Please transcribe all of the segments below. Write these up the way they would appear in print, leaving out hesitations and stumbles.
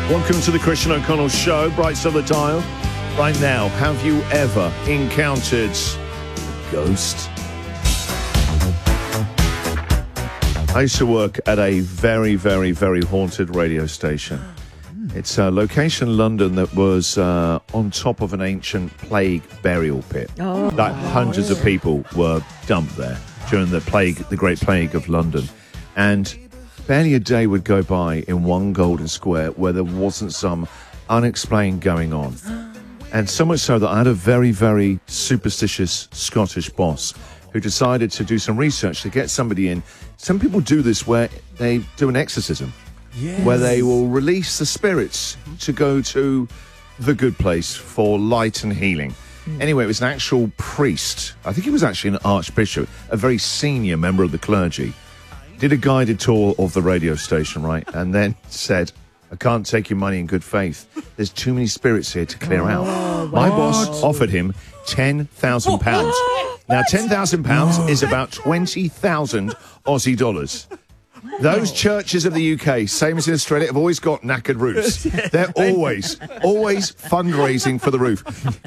Welcome to the Christian O'Connell Show, Bright Side of the Dial. Right now, have you ever encountered a ghost? I used to work at a very, very, very haunted radio station. It's a location in London that was on top of an ancient plague burial pit. Like hundreds of people were dumped there during the plague, the Great Plague of London. And barely a day would go by in one golden square where there wasn't some unexplained going on. And so much so that I had a very, very superstitious Scottish boss who decided to do some research to get somebody in. Some people do this where they do an exorcism, where they will release the spirits to go to the good place for light and healing. Anyway, it was an actual priest. I think he was actually an archbishop, a very senior member of the clergy. Did a guided tour of the radio station, right? And then said, I can't take your money in good faith. There's too many spirits here to clear out. My boss offered him £10,000. Now, £10,000 is about 20,000 Aussie dollars. Those churches of the UK, same as in Australia, have always got knackered roofs. They're always fundraising for the roof.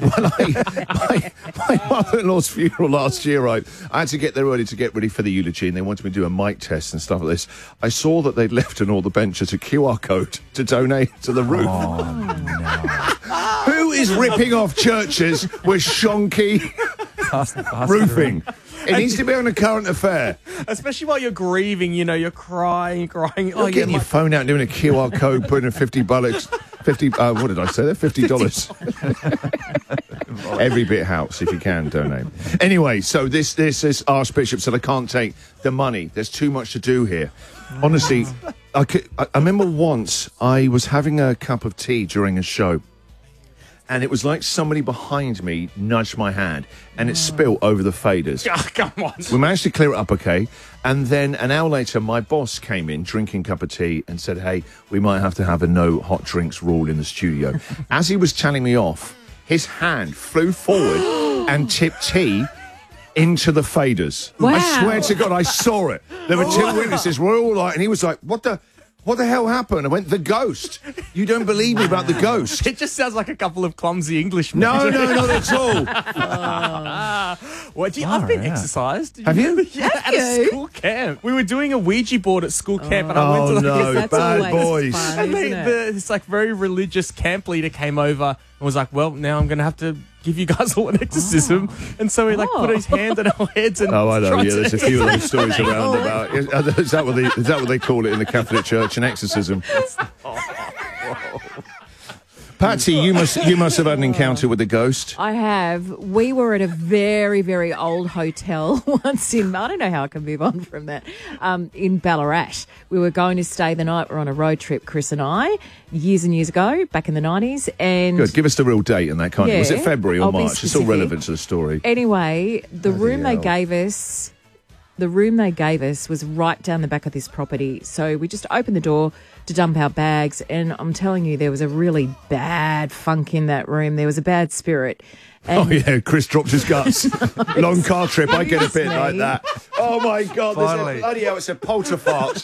My mother-in-law's funeral last year, right, I had to get there early to get ready for the eulogy, and they wanted me to do a mic test and stuff like this. I saw that they'd left on all the benches a QR code to donate to the roof. Oh, no. Who is ripping off churches with shonky roofing? It needs to be on a current affair. Especially while you're grieving, you know, you're crying. You're getting your phone out and doing a QR code, putting in $50. What did I say there? $50. Every bit helps if you can donate. Anyway, so this Archbishop said, I can't take the money. There's too much to do here. Honestly, I remember once I was having a cup of tea during a show, and it was like somebody behind me nudged my hand, and it spilt over the faders. Oh, come on. We managed to clear it up okay. And then an hour later, my boss came in, drinking a cup of tea, and said, hey, we might have to have a no hot drinks rule in the studio. As he was telling me off, his hand flew forward and tipped tea into the faders. Wow. I swear to God, I saw it. There were two witnesses. We're all like, and he was like, what the hell happened? I went, the ghost. You don't believe me about the ghost. It just sounds like a couple of clumsy Englishmen. No, not at all. Well, I've been exercised. Have you? Yeah, at a school camp. We were doing a Ouija board at school camp, and I went to the... no, That's bad always boys. fun, And isn't it? this like very religious camp leader came over and was like, well, now I'm going to have to give you guys all an exorcism. And so he like put his hand on our heads and... Oh, I know. tried Yeah, to- there's a few of those stories around about. Is that what they call it in the Catholic Church? An exorcism. Patsy, you must have had an encounter with a ghost. I have. We were at a very, very old hotel once in, I don't know how I can move on from that, in Ballarat. We were going to stay the night. We're on a road trip, Chris and I, years and years ago, back in the 90s. And Good. Give us the real date and that kind of... Was it February or I'll be March? It's all specific. relevant to the story. Anyway, the room they hell. gave us... The room they gave us was right down the back of this property. So we just opened the door to dump our bags, and I'm telling you, there was a really bad funk in that room. There was a bad spirit. And Oh, yeah, Chris dropped his guts. Long car trip, I get a bit Excuse like me. that. Oh, my God, Finally. bloody hell, it's a polterfart.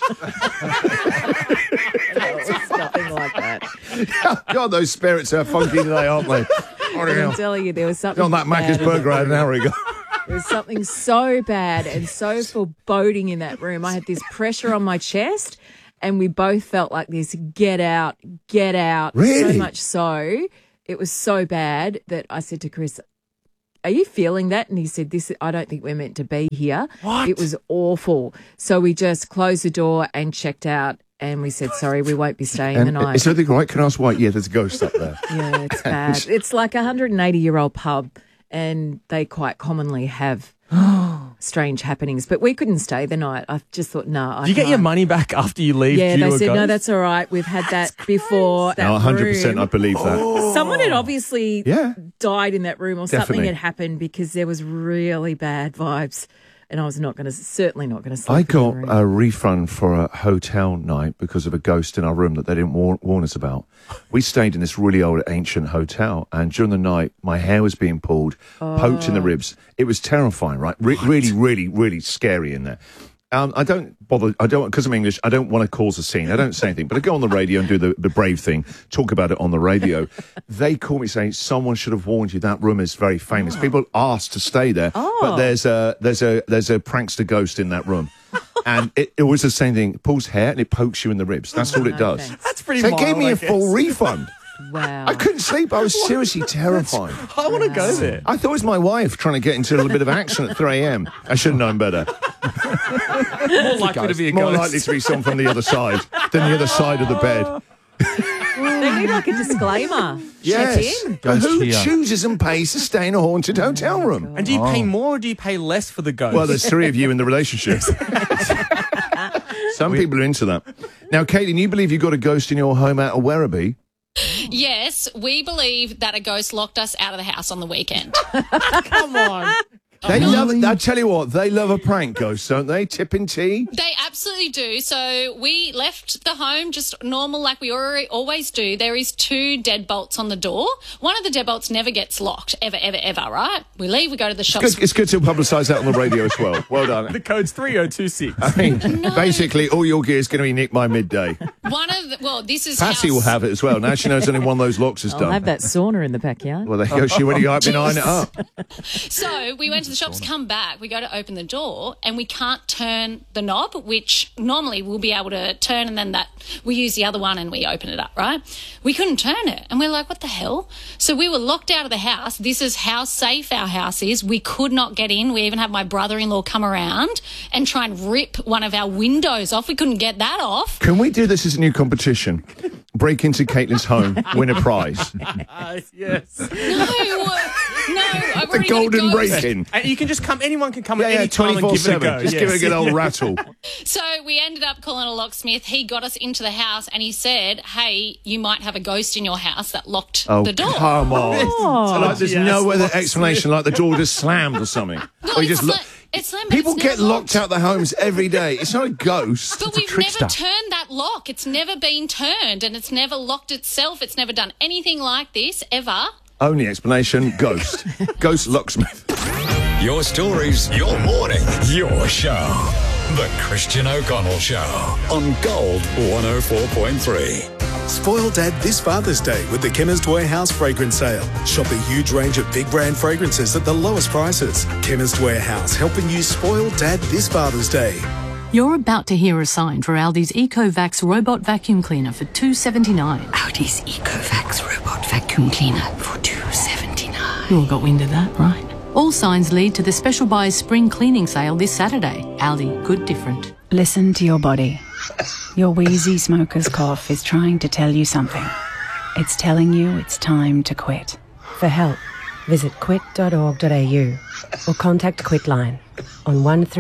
it's nothing like that. God, those spirits are funky today, aren't they? But I'm telling you, there was something On that bad Macca's in burger I had an hour ago. There was something so bad and so foreboding in that room. I had this pressure on my chest, and we both felt like this, get out, get out. Really? So much so, it was so bad that I said to Chris, are you feeling that? And he said, I don't think we're meant to be here. What? It was awful. So we just closed the door and checked out, and we said, sorry, we won't be staying the night. Is everything right? Can I ask why? Yeah, there's a ghost up there. Yeah, it's bad. It's like a 180-year-old pub, and they quite commonly have strange happenings. But we couldn't stay the night. I just thought, no. Do you get your money back after you leave? Yeah, due they to a said, no, ghost? that's all right. We've had that before. That No, 100% room. I believe that. Someone had obviously Yeah. died in that room, or something Definitely. had happened, because there was really bad vibes. And I was certainly not going to sleep I in the got room. a refund for a hotel night because of a ghost in our room that they didn't warn us about. We stayed in this really old ancient hotel, and during the night, my hair was being pulled, poked in the ribs. It was terrifying, right? Really, really, really scary in there. I don't bother. I don't, because I'm English, I don't want to cause a scene. I don't say anything, but I go on the radio and do the brave thing, talk about it on the radio. They call me saying, someone should have warned you. That room is very famous. People ask to stay there, but there's a prankster ghost in that room. And it was the same thing. It pulls hair and it pokes you in the ribs. That's all it does. Thanks. That's pretty So mild, they gave me I a guess. full refund. Wow. I couldn't sleep. I was seriously terrified. I want to go there. I thought it was my wife trying to get into a little bit of action at 3 a.m. I should have known better. More likely to be a More ghost. likely to be someone from the other side than the other side of the bed. They need like a disclaimer. Yes. Check in. But who Ghost here. chooses and pays to stay in a haunted hotel room? And do you pay more or do you pay less for the ghost? Well, there's 3 of you in the relationship. Some people are into that. Now, Caitlin, you believe you got a ghost in your home out of Werribee? Yes, we believe that a ghost locked us out of the house on the weekend. Come on. They love it. I tell you what, they love a prank ghost, don't they? Tipping tea? They absolutely do. So we left the home just normal like we always do. There is 2 deadbolts on the door. One of the deadbolts never gets locked, ever, right? We leave, we go to the shops. It's good to publicise that on the radio as well. Well done. The code's 3026. I mean, basically, all your gear is going to be nicked by midday. This is Patty will have it as well. Now she knows only one of those locks is I'll done. have that sauna in the backyard. Well, there you go. She already got behind it up. So we went to the shops, come back, we go to open the door and we can't turn the knob, which normally we'll be able to turn and then we use the other one and we open it up, right? We couldn't turn it and we're like, what the hell? So we were locked out of the house. This is how safe our house is. We could not get in. We even had my brother-in-law come around and try and rip one of our windows off. We couldn't get that off. Can we do this as a new competition? Break into Caitlin's home, win a prize. Yes. No, I've The already got a golden ghost. break-in. And you can just come, anyone can come at Yeah, any time and give it a 24/7. go. Just give it a good old rattle. So we ended up calling a locksmith. He got us into the house and he said, hey, you might have a ghost in your house that locked Oh, the door. come on. Like, there's Yes, no other locksmith. explanation, like the door just slammed or something. No, Or you it's just look. it's slammed, but People it's get never locked out their homes every day. It's not a ghost. But It's a we've trickster. never turned that lock. It's never been turned and it's never locked itself. It's never done anything like this, ever. Only explanation, ghost. Ghost locksmith. Your stories, your morning, your show. The Christian O'Connell Show on Gold 104.3. Spoil Dad this Father's Day with the Chemist Warehouse Fragrance Sale. Shop a huge range of big brand fragrances at the lowest prices. Chemist Warehouse, helping you spoil Dad this Father's Day. You're about to hear a sign for Aldi's EcoVax robot vacuum cleaner for $2.79. Aldi's EcoVax robot vacuum cleaner for $2.79. You all got wind of that, right? All signs lead to the Special Buys Spring Cleaning Sale this Saturday. Aldi, good different. Listen to your body. Your wheezy smoker's cough is trying to tell you something. It's telling you it's time to quit. For help, visit quit.org.au or contact Quitline on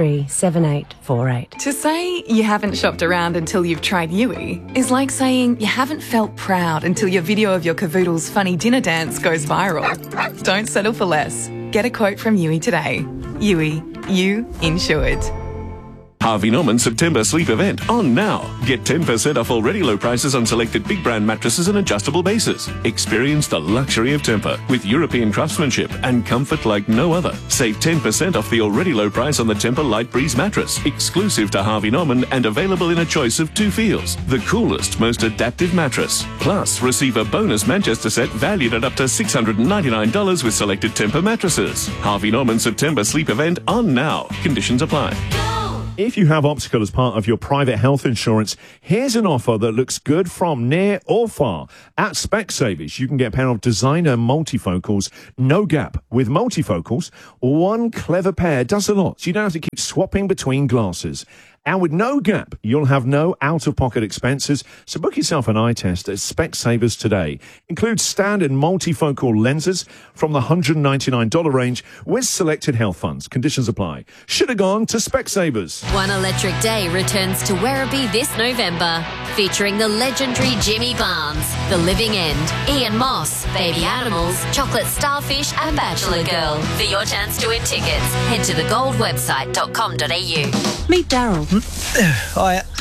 137848. To say you haven't shopped around until you've tried Yui is like saying you haven't felt proud until your video of your cavoodle's funny dinner dance goes viral. Don't settle for less. Get a quote from Yui today. Yui, you insured. Harvey Norman September sleep event on now. Get 10% off already low prices on selected big brand mattresses and adjustable bases. Experience the luxury of Tempur with European craftsmanship and comfort like no other. Save 10% off the already low price on the Tempur Light Breeze mattress, exclusive to Harvey Norman and available in a choice of 2 feels. The coolest, most adaptive mattress. Plus, receive a bonus Manchester set valued at up to $699 with selected Tempur mattresses. Harvey Norman September sleep event on now. Conditions apply. If you have optical as part of your private health insurance, here's an offer that looks good from near or far. At Specsavers, you can get a pair of designer multifocals, no gap. With multifocals, one clever pair does a lot, so you don't have to keep swapping between glasses. And with no gap, you'll have no out-of-pocket expenses, so book yourself an eye test at Specsavers today. Includes standard multifocal lenses from the $199 range with selected health funds. Conditions apply. Should have gone to Specsavers. One Electric Day returns to Werribee this November, featuring the legendary Jimmy Barnes, The Living End, Ian Moss, Baby Animals, Chocolate Starfish and Bachelor Girl. For your chance to win tickets, head to thegoldwebsite.com.au. Meet Daryl. Hiya.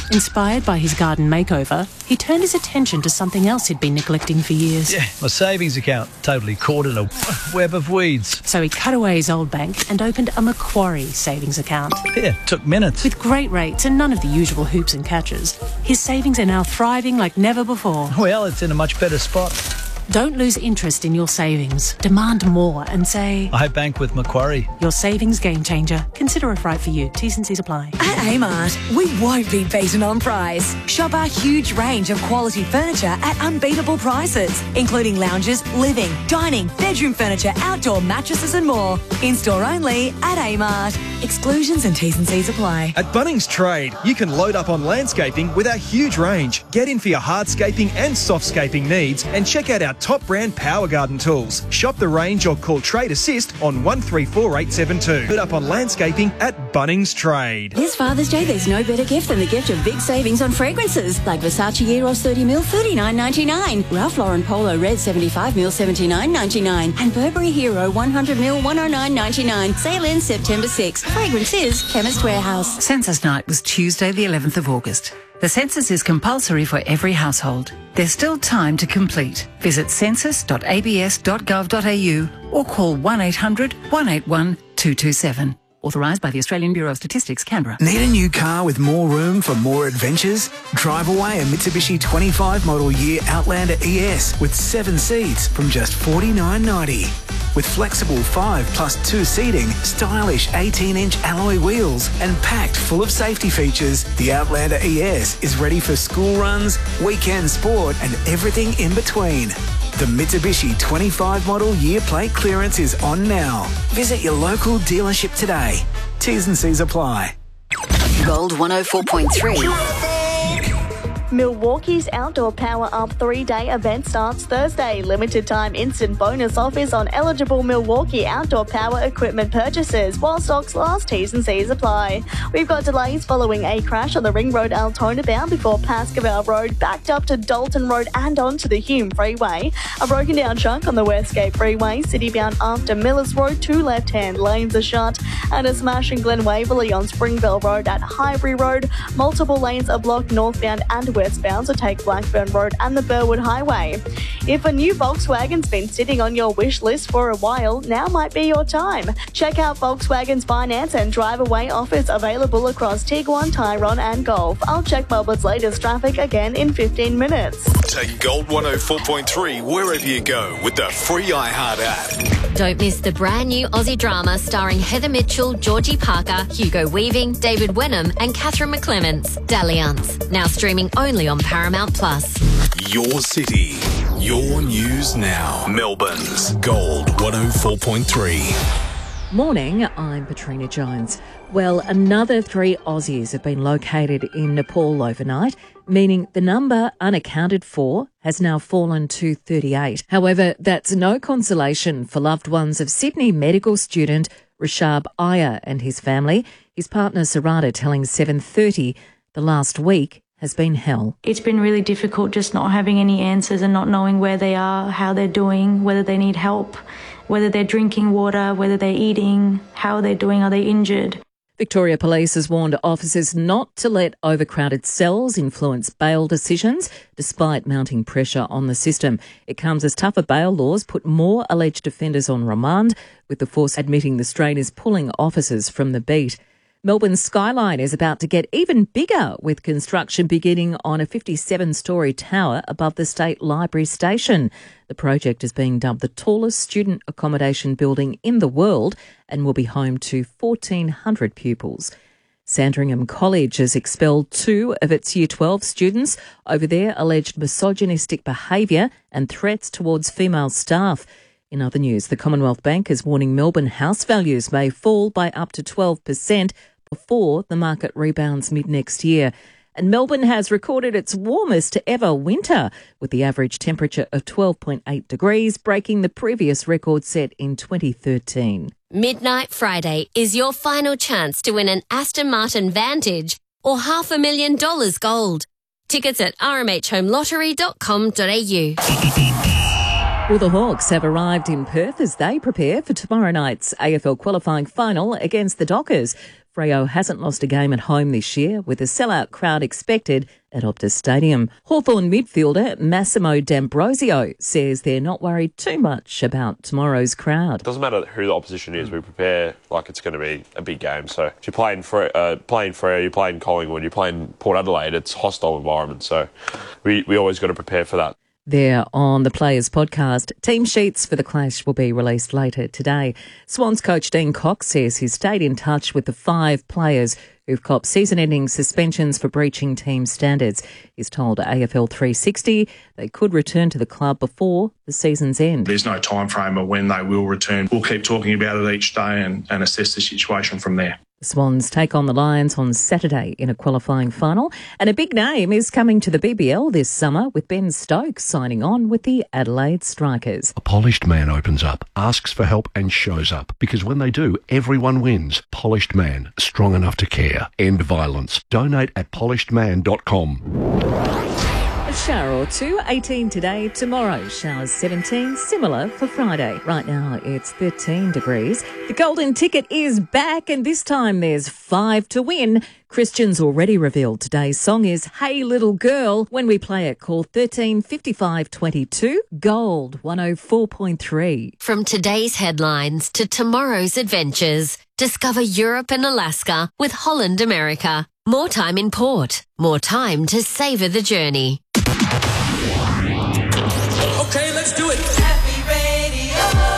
Inspired by his garden makeover, he turned his attention to something else he'd been neglecting for years. Yeah, my savings account, totally caught in a web of weeds. So he cut away his old bank and opened a Macquarie savings account. Yeah, took minutes. With great rates and none of the usual hoops and catches, his savings are now thriving like never before. Well, it's in a much better spot. Don't lose interest in your savings. Demand more and say, I bank with Macquarie. Your savings game changer. Consider if right for you. T's and C's apply. At Amart, we won't be beaten on price. Shop our huge range of quality furniture at unbeatable prices, including lounges, living, dining, bedroom furniture, outdoor mattresses and more. In-store only at Amart. Exclusions and T's and C's apply. At Bunnings Trade, you can load up on landscaping with our huge range. Get in for your hardscaping and softscaping needs and check out our top brand Power Garden tools. Shop the range or call Trade Assist on 134872. Load up on landscaping at Bunnings Trade. This Father's Day, there's no better gift than the gift of big savings on fragrances like Versace Eros 30ml, $39.99. Ralph Lauren Polo Red 75ml, $79.99. And Burberry Hero 100ml, $109.99. Sale ends September 6th. Fragrance is Chemist Warehouse. Census night was Tuesday the 11th of August. The census is compulsory for every household. There's still time to complete. Visit census.abs.gov.au or call 1800 181 227. Authorised by the Australian Bureau of Statistics, Canberra. Need a new car with more room for more adventures? Drive away a Mitsubishi 25 model year Outlander ES with 7 seats from just $49.90. With flexible 5+2 seating, stylish 18-inch alloy wheels and packed full of safety features, the Outlander ES is ready for school runs, weekend sport and everything in between. The Mitsubishi 25 model year plate clearance is on now. Visit your local dealership today. T's and C's apply. Gold 104.3. Milwaukee's Outdoor Power Up 3-day event starts Thursday. Limited time instant bonus offers on eligible Milwaukee outdoor power equipment purchases while stocks last. T's and C's apply. We've got delays following a crash on the Ring Road Altona bound before Pascoe Road, backed up to Dalton Road and onto the Hume Freeway. A broken down chunk on the Westgate Freeway, city bound after Millers Road, 2 left-hand lanes are shut. And a smash in Glen Waverley on Springvale Road at Highbury Road. Multiple lanes are blocked northbound and westbound, so take Blackburn Road and the Burwood Highway. If a new Volkswagen's been sitting on your wish list for a while, now might be your time. Check out Volkswagen's finance and drive away offers available across Tiguan, Tyrone and Golf. I'll check Melbourne's latest traffic again in 15 minutes. Take Gold 104.3 wherever you go with the free iHeart app. Don't miss the brand new Aussie drama starring Heather Mitchell, Georgie Parker, Hugo Weaving, David Wenham and Catherine McClements, Dalliance. Now streaming only on Paramount Plus. Your city, your news now. Melbourne's Gold 104.3. Morning, I'm Patrina Jones. Well, another 3 Aussies have been located in Nepal overnight, meaning the number unaccounted for has now fallen to 38. However, that's no consolation for loved ones of Sydney medical student Rishab Iyer and his family. His partner Sarada telling 7:30 the last week has been hell. It's been really difficult just not having any answers and not knowing where they are, how they're doing, whether they need help, whether they're drinking water, whether they're eating, how they're doing, are they injured. Victoria Police has warned officers not to let overcrowded cells influence bail decisions, despite mounting pressure on the system. It comes as tougher bail laws put more alleged offenders on remand, with the force admitting the strain is pulling officers from the beat. Melbourne's skyline is about to get even bigger, with construction beginning on a 57-storey tower above the State Library station. The project is being dubbed the tallest student accommodation building in the world and will be home to 1,400 pupils. Sandringham College has expelled 2 of its Year 12 students over their alleged misogynistic behaviour and threats towards female staff. In other news, the Commonwealth Bank is warning Melbourne house values may fall by up to 12% before the market rebounds mid-next year. And Melbourne has recorded its warmest ever winter, with the average temperature of 12.8 degrees, breaking the previous record set in 2013. Midnight Friday is your final chance to win an Aston Martin Vantage or $500,000 gold. Tickets at rmhhomelottery.com.au. Well, the Hawks have arrived in Perth as they prepare for tomorrow night's AFL qualifying final against the Dockers. Freo hasn't lost a game at home this year, with a sellout crowd expected at Optus Stadium. Hawthorn midfielder Massimo D'Ambrosio says they're not worried too much about tomorrow's crowd. It doesn't matter who the opposition is, we prepare like it's going to be a big game. So if you're playing Freo, you're playing Collingwood, you're playing Port Adelaide, it's a hostile environment. So we always got to prepare for that. There on the Players podcast, team sheets for the clash will be released later today. Swans coach Dean Cox says he's stayed in touch with the 5 players who've copped season-ending suspensions for breaching team standards. He's told AFL 360 they could return to the club before the season's end. There's no time frame of when they will return. We'll keep talking about it each day and assess the situation from there. The Swans take on the Lions on Saturday in a qualifying final, and a big name is coming to the BBL this summer with Ben Stokes signing on with the Adelaide Strikers. A polished man opens up, asks for help and shows up. Because when they do, everyone wins. Polished Man, strong enough to care. End violence. Donate at polishedman.com. A shower or two, 18 today. Tomorrow, showers 17, similar for Friday. Right now, it's 13 degrees. The golden ticket is back, and this time there's 5 to win. Christian's already revealed today's song is Hey Little Girl. When we play it, call 13 55 22, Gold 104.3. From today's headlines to tomorrow's adventures, discover Europe and Alaska with Holland America. More time in port, more time to savour the journey. Okay, let's do it. Happy Radio.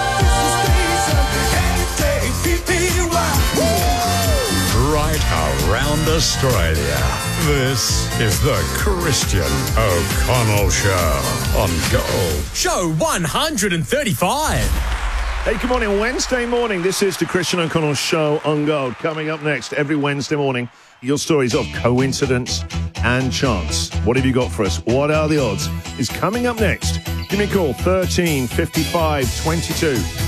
Right around Australia. This is the Christian O'Connell Show on Gold. Show 135. Hey, good morning. Wednesday morning. This is the Christian O'Connell Show on Gold. Coming up next every Wednesday morning, your stories of coincidence and chance. What have you got for us? What are the odds? Is coming up next. Give me a call, 13 55 22.